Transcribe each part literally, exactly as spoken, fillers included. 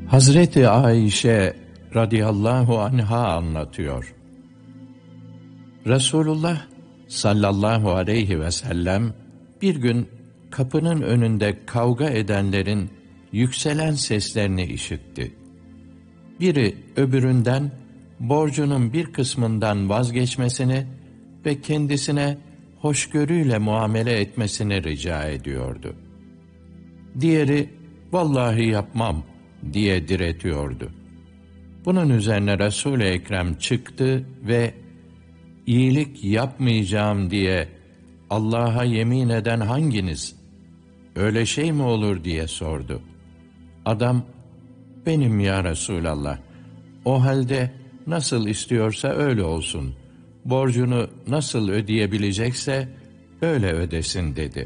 Hazreti Ayşe radıyallahu anha anlatıyor. Resulullah sallallahu aleyhi ve sellem bir gün kapının önünde kavga edenlerin yükselen seslerini işitti. Biri öbüründen borcunun bir kısmından vazgeçmesini ve kendisine hoşgörüyle muamele etmesini rica ediyordu. Diğeri, vallahi yapmam diye diretiyordu. Bunun üzerine Resul-i Ekrem çıktı ve iyilik yapmayacağım diye Allah'a yemin eden hanginiz? Öyle şey mi olur diye sordu. Adam, benim ya Resulallah. O halde nasıl istiyorsa öyle olsun. Borcunu nasıl ödeyebilecekse öyle ödesin dedi.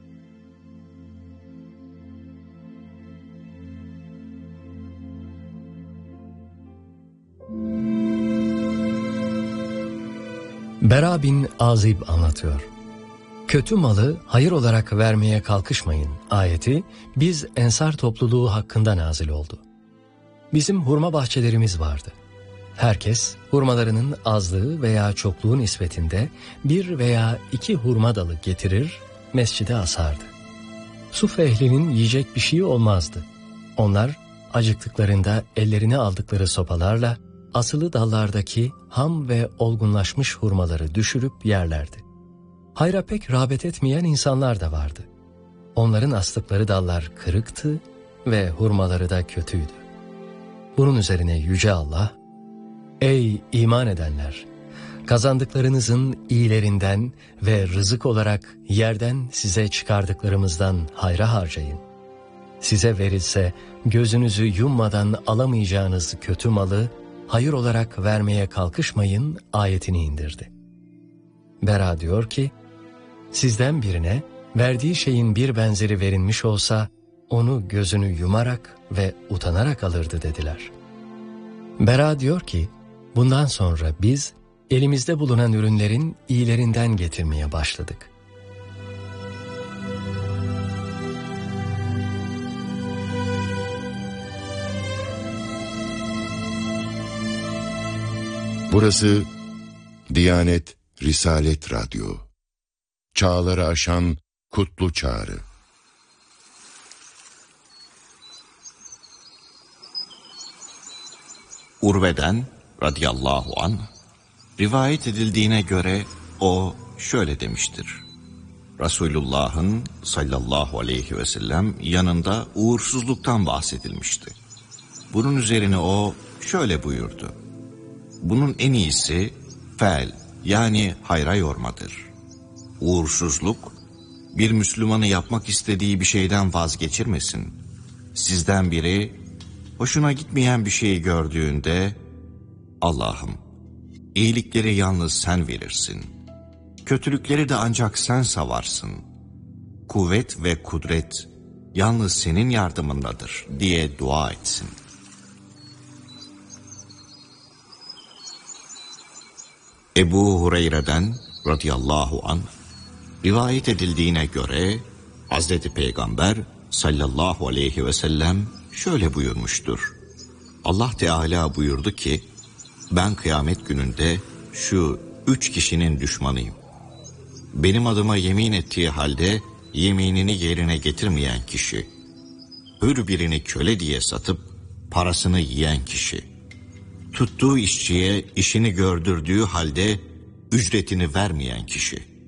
Bera bin Azib anlatıyor. Kötü malı hayır olarak vermeye kalkışmayın ayeti biz Ensar topluluğu hakkında nazil oldu. Bizim hurma bahçelerimiz vardı. Herkes hurmalarının azlığı veya çokluğu nispetinde bir veya iki hurma dalı getirir, mescide asardı. Suf ehlinin yiyecek bir şey olmazdı. Onlar acıktıklarında ellerine aldıkları sopalarla asılı dallardaki ham ve olgunlaşmış hurmaları düşürüp yerlerdi. Hayra pek rağbet etmeyen insanlar da vardı. Onların astıkları dallar kırıktı ve hurmaları da kötüydü. Bunun üzerine Yüce Allah, ''Ey iman edenler! Kazandıklarınızın iyilerinden ve rızık olarak yerden size çıkardıklarımızdan hayra harcayın. Size verilse gözünüzü yummadan alamayacağınız kötü malı hayır olarak vermeye kalkışmayın ayetini indirdi. Bera diyor ki, sizden birine verdiği şeyin bir benzeri verilmiş olsa onu gözünü yumarak ve utanarak alırdı dediler. Bera diyor ki, bundan sonra biz elimizde bulunan ürünlerin iyilerinden getirmeye başladık. Burası Diyanet Risalet Radyo. Çağları aşan kutlu çağrı. Urve'den radıyallahu anh rivayet edildiğine göre o şöyle demiştir. Resulullah'ın sallallahu aleyhi ve sellem yanında uğursuzluktan bahsedilmişti. Bunun üzerine o şöyle buyurdu. Bunun en iyisi fel yani hayra yormadır. Uğursuzluk bir Müslümanı yapmak istediği bir şeyden vazgeçirmesin. Sizden biri hoşuna gitmeyen bir şeyi gördüğünde Allah'ım iyilikleri yalnız sen verirsin. Kötülükleri de ancak sen savarsın. Kuvvet ve kudret yalnız senin yardımındadır diye dua etsin. Ebu Hureyre'den radıyallahu anh rivayet edildiğine göre Hazreti Peygamber sallallahu aleyhi ve sellem şöyle buyurmuştur. Allah Teala buyurdu ki, ben kıyamet gününde şu üç kişinin düşmanıyım. Benim adıma yemin ettiği halde yeminini yerine getirmeyen kişi, hür birini köle diye satıp parasını yiyen kişi, tuttuğu işçiye işini gördürdüğü halde ücretini vermeyen kişi.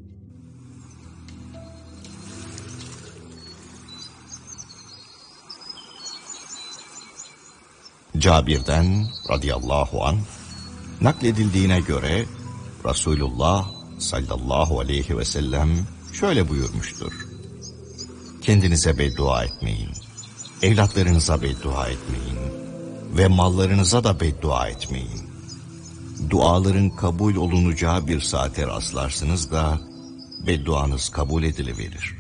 Cabir'den radıyallahu anh nakledildiğine göre Resulullah sallallahu aleyhi ve sellem şöyle buyurmuştur. Kendinize beddua etmeyin, evlatlarınıza beddua etmeyin ve mallarınıza da beddua etmeyin. Duaların kabul olunacağı bir saate rastlarsınız da bedduanız kabul edileverir.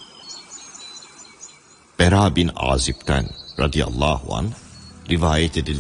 Bera bin Azib'den radıyallahu anh rivayet edildi.